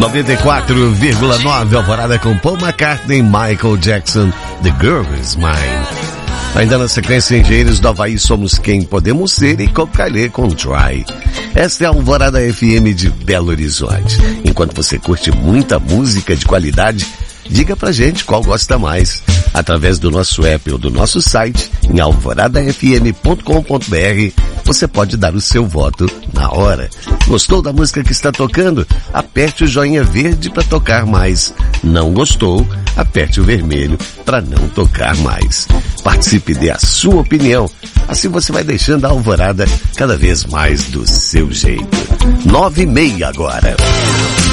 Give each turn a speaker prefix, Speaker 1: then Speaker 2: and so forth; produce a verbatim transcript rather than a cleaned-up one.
Speaker 1: noventa e quatro vírgula nove, Alvorada com Paul McCartney, Michael Jackson, The Girl Is Mine. Ainda na sequência, Engenheiros do Havaí, Somos Quem Podemos Ser e Cocalê com Try. Esta é a Alvorada F M de Belo Horizonte. Enquanto você curte muita música de qualidade, diga pra gente qual gosta mais, através do nosso app ou do nosso site, em alvorada f m ponto com ponto b r, você pode dar o seu voto na hora. Gostou da música que está tocando? Aperte o joinha verde para tocar mais. Não gostou? Aperte o vermelho para não tocar mais. Participe e dê a sua opinião. Assim você vai deixando a Alvorada cada vez mais do seu jeito. Nove e meia agora.